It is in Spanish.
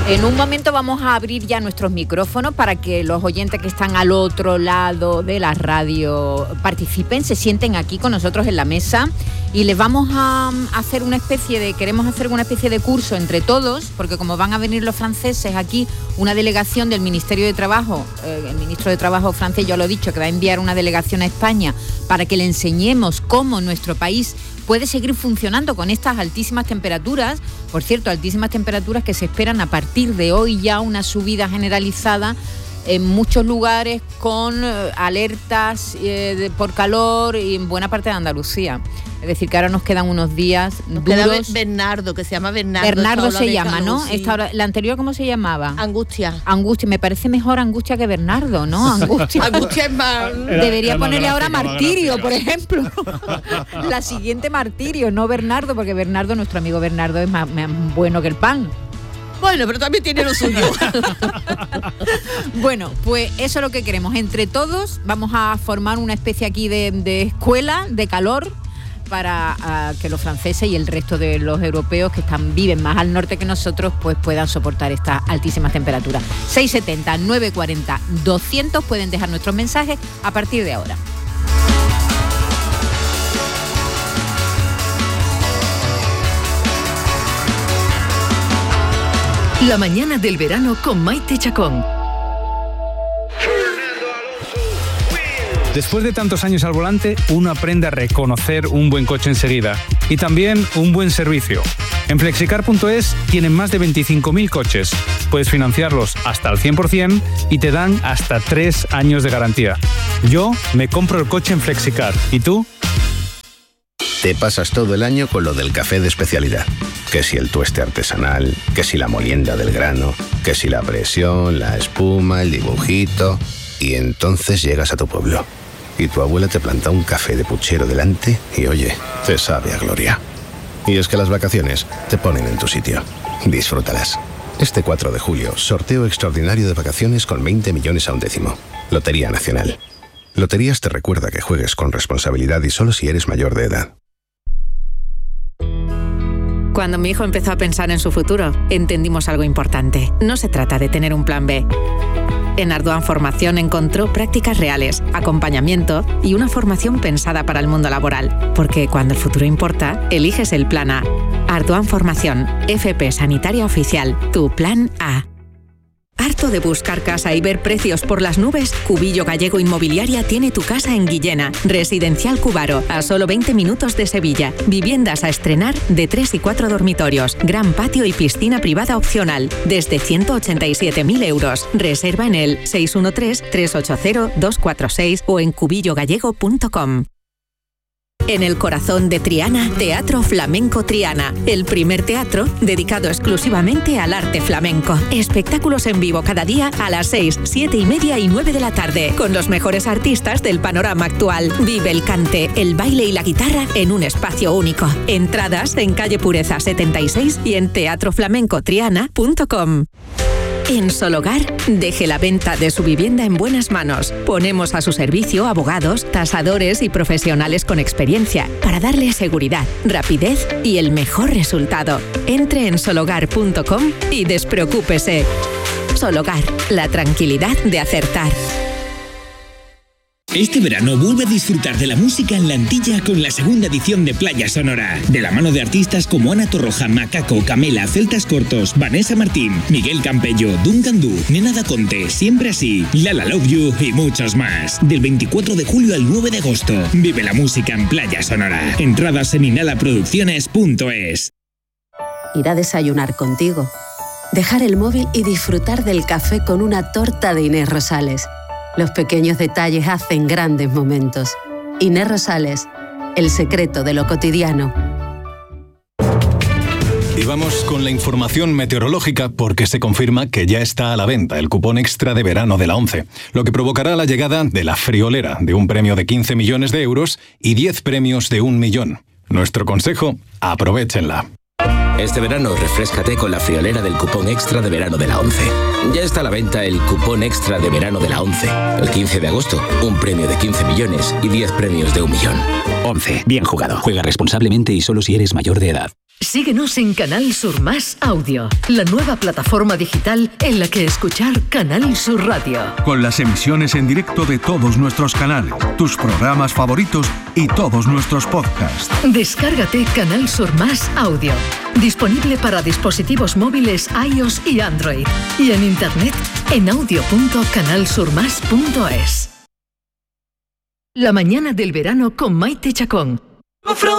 En un momento vamos a abrir ya nuestros micrófonos para que los oyentes que están al otro lado de la radio participen, se sienten aquí con nosotros en la mesa y les vamos a hacer queremos hacer una especie de curso entre todos, porque como van a venir los franceses aquí, una delegación del Ministerio de Trabajo, el ministro de Trabajo francés ya lo ha dicho, que va a enviar una delegación a España para que le enseñemos cómo nuestro país puede seguir funcionando con estas altísimas temperaturas. Por cierto, altísimas temperaturas que se esperan a partir de hoy, ya una subida generalizada en muchos lugares con alertas por calor y en buena parte de Andalucía. Es decir, que ahora nos quedan unos días duros. Bernardo, que se llama Bernardo. Bernardo se llama, ¿no? Sí. La anterior, ¿cómo se llamaba? Angustia. Angustia, me parece mejor Angustia que Bernardo, ¿no? Angustia. Angustia es más... Debería ponerle ahora Martirio, por ejemplo. La siguiente Martirio, no Bernardo, porque Bernardo, nuestro amigo Bernardo, es más bueno que el pan. Bueno, pero también tiene lo suyo. Bueno, pues eso es lo que queremos. Entre todos vamos a formar una especie aquí de escuela de calor para que los franceses y el resto de los europeos que viven más al norte que nosotros pues puedan soportar estas altísimas temperaturas. 670 940 200 pueden dejar nuestros mensajes a partir de ahora. La mañana del verano con Maite Chacón. Después de tantos años al volante, uno aprende a reconocer un buen coche enseguida y también un buen servicio. En Flexicar.es tienen más de 25.000 coches. Puedes financiarlos hasta al 100% y te dan hasta 3 años de garantía. Yo me compro el coche en Flexicar. ¿Y tú? Te pasas todo el año con lo del café de especialidad. Que si el tueste artesanal, que si la molienda del grano, que si la presión, la espuma, el dibujito... Y entonces llegas a tu pueblo y tu abuela te planta un café de puchero delante y oye, te sabe a gloria. Y es que las vacaciones te ponen en tu sitio. Disfrútalas. Este 4 de julio, sorteo extraordinario de vacaciones con 20 millones a un décimo. Lotería Nacional. Loterías te recuerda que juegues con responsabilidad y solo si eres mayor de edad. Cuando mi hijo empezó a pensar en su futuro, entendimos algo importante. No se trata de tener un plan B. En Ardoan Formación encontró prácticas reales, acompañamiento y una formación pensada para el mundo laboral. Porque cuando el futuro importa, eliges el plan A. Ardoan Formación, FP Sanitaria Oficial, tu plan A. ¿Harto de buscar casa y ver precios por las nubes? Cubillo Gallego Inmobiliaria tiene tu casa en Guillena. Residencial Cubaro, a solo 20 minutos de Sevilla. Viviendas a estrenar de 3 y 4 dormitorios. Gran patio y piscina privada opcional. Desde 187.000 euros. Reserva en el 613-380-246 o en cubillogallego.com. En el corazón de Triana, Teatro Flamenco Triana, el primer teatro dedicado exclusivamente al arte flamenco. Espectáculos en vivo cada día a las 6, 7 y media y 9 de la tarde, con los mejores artistas del panorama actual. Vive el cante, el baile y la guitarra en un espacio único. Entradas en calle Pureza 76 y en teatroflamencotriana.com. En Sologar, deje la venta de su vivienda en buenas manos. Ponemos a su servicio abogados, tasadores y profesionales con experiencia para darle seguridad, rapidez y el mejor resultado. Entre en sologar.com y despreocúpese. Sologar, la tranquilidad de acertar. Este verano vuelve a disfrutar de la música en la Antilla con la segunda edición de Playa Sonora. De la mano de artistas como Ana Torroja, Macaco, Camela, Celtas Cortos, Vanessa Martín, Miguel Campello, Duncan Du, Nena Da Conte, Siempre Así, Lala Love You y muchos más. Del 24 de julio al 9 de agosto. Vive la música en Playa Sonora. Entradas en inhalaproducciones.es. Ir a desayunar contigo. Dejar el móvil y disfrutar del café con una torta de Inés Rosales. Los pequeños detalles hacen grandes momentos. Inés Rosales, el secreto de lo cotidiano. Y vamos con la información meteorológica porque se confirma que ya está a la venta el cupón extra de verano de la ONCE, lo que provocará la llegada de la friolera de un premio de 15 millones de euros y 10 premios de 1 millón. Nuestro consejo, aprovéchenla. Este verano refréscate con la friolera del cupón extra de verano de la ONCE. Ya está a la venta el cupón extra de verano de la ONCE. El 15 de agosto, un premio de 15 millones y 10 premios de 1 millón. ONCE, bien jugado. Juega responsablemente y solo si eres mayor de edad. Síguenos en Canal Sur Más Audio, la nueva plataforma digital en la que escuchar Canal Sur Radio. Con las emisiones en directo de todos nuestros canales, tus programas favoritos y todos nuestros podcasts. Descárgate Canal Sur Más Audio. Disponible para dispositivos móviles iOS y Android. Y en internet en audio.canalsurmas.es. La mañana del verano con Maite Chacón.